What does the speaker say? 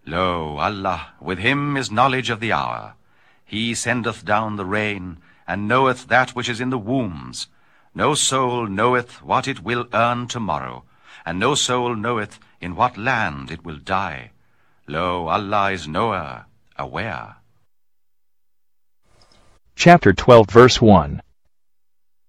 Lo, Allah, with him is knowledge of the hour. He sendeth down the rain, and knoweth that which is in the wombs. No soul knoweth what it will earn tomorrow, and no soul knoweth in what land it will die. Lo, Allah is knower, aware. Chapter 12, verse 1.